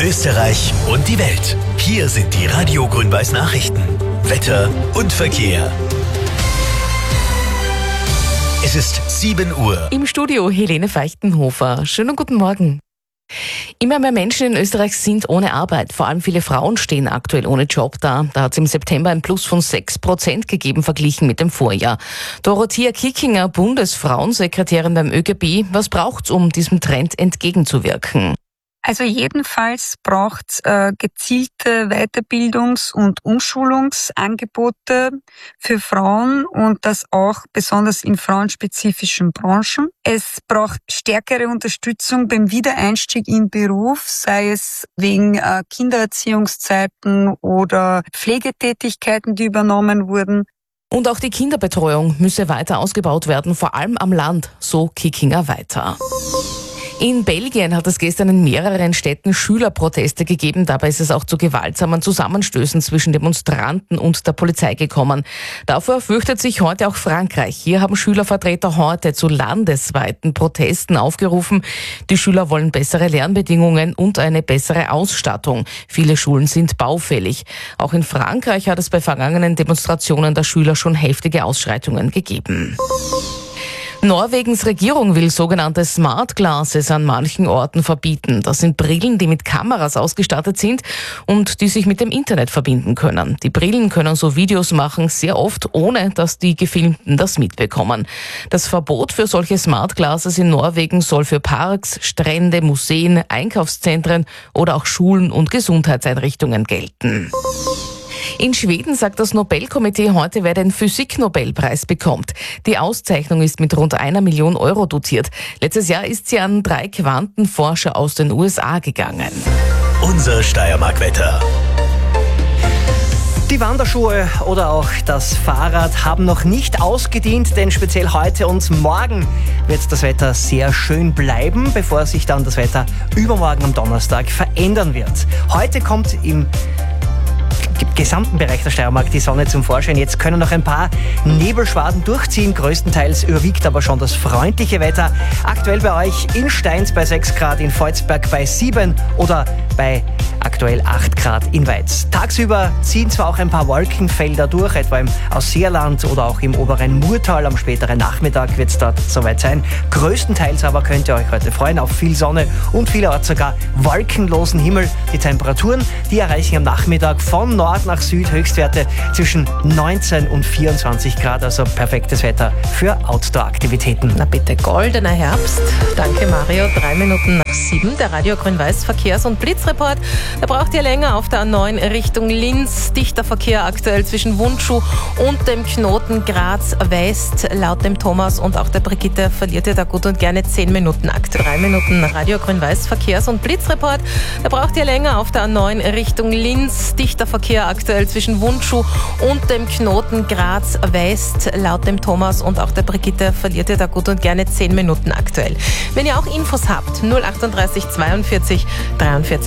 Österreich und die Welt. Hier sind die Radio Grün-Weiß Nachrichten. Wetter und Verkehr. Es ist 7 Uhr. Im Studio Helene Feichtenhofer. Schönen guten Morgen. Immer mehr Menschen in Österreich sind ohne Arbeit. Vor allem viele Frauen stehen aktuell ohne Job da. Da hat es im September ein Plus von 6% gegeben, verglichen mit dem Vorjahr. Dorothea Kickinger, Bundesfrauensekretärin beim ÖGB. Was braucht's, um diesem Trend entgegenzuwirken? Also jedenfalls braucht's gezielte Weiterbildungs- und Umschulungsangebote für Frauen und das auch besonders in frauenspezifischen Branchen. Es braucht stärkere Unterstützung beim Wiedereinstieg im Beruf, sei es wegen Kindererziehungszeiten oder Pflegetätigkeiten, die übernommen wurden. Und auch die Kinderbetreuung müsse weiter ausgebaut werden, vor allem am Land, so Kickinger weiter. In Belgien hat es gestern in mehreren Städten Schülerproteste gegeben. Dabei ist es auch zu gewaltsamen Zusammenstößen zwischen Demonstranten und der Polizei gekommen. Davor fürchtet sich heute auch Frankreich. Hier haben Schülervertreter heute zu landesweiten Protesten aufgerufen. Die Schüler wollen bessere Lernbedingungen und eine bessere Ausstattung. Viele Schulen sind baufällig. Auch in Frankreich hat es bei vergangenen Demonstrationen der Schüler schon heftige Ausschreitungen gegeben. Norwegens Regierung will sogenannte Smart Glasses an manchen Orten verbieten. Das sind Brillen, die mit Kameras ausgestattet sind und die sich mit dem Internet verbinden können. Die Brillen können so Videos machen, sehr oft ohne, dass die Gefilmten das mitbekommen. Das Verbot für solche Smart Glasses in Norwegen soll für Parks, Strände, Museen, Einkaufszentren oder auch Schulen und Gesundheitseinrichtungen gelten. In Schweden sagt das Nobelkomitee heute, wer den Physik-Nobelpreis bekommt. Die Auszeichnung ist mit rund 1 Million Euro dotiert. Letztes Jahr ist sie an 3 Quantenforscher aus den USA gegangen. Unser Steiermark-Wetter. Die Wanderschuhe oder auch das Fahrrad haben noch nicht ausgedient, denn speziell heute und morgen wird das Wetter sehr schön bleiben, bevor sich dann das Wetter übermorgen am Donnerstag verändern wird. Heute kommt im gesamten Bereich der Steiermark die Sonne zum Vorschein. Jetzt können noch ein paar Nebelschwaden durchziehen. Größtenteils überwiegt aber schon das freundliche Wetter. Aktuell bei euch in Steins bei 6 Grad, in Volzberg bei 7 oder bei aktuell 8 Grad in Weiz. Tagsüber ziehen zwar auch ein paar Wolkenfelder durch, etwa im Ausseerland oder auch im oberen Murtal. Am späteren Nachmittag wird es dort soweit sein. Größtenteils aber könnt ihr euch heute freuen auf viel Sonne und vielerorts sogar wolkenlosen Himmel. Die Temperaturen, die erreichen am Nachmittag von Nord nach Süd Höchstwerte zwischen 19 und 24 Grad, also perfektes Wetter für Outdoor-Aktivitäten. Na bitte, goldener Herbst. Danke Mario, 3 Minuten nach 7. Der Radio Grün-Weiß Verkehrs- und Blitzreport. Da braucht ihr länger auf der A9 Richtung Linz. Dichter Verkehr aktuell zwischen Wundschuh und dem Knoten Graz West. Laut dem Thomas und auch der Brigitte verliert ihr da gut und gerne 10 Minuten aktuell. 3 Minuten Radio Grün-Weiß Verkehrs- und Blitzreport. Da braucht ihr länger auf der A9 Richtung Linz. Dichter Verkehr aktuell zwischen Wundschuh und dem Knoten Graz West. Laut dem Thomas und auch der Brigitte verliert ihr da gut und gerne 10 Minuten aktuell. Wenn ihr auch Infos habt, 038 42 43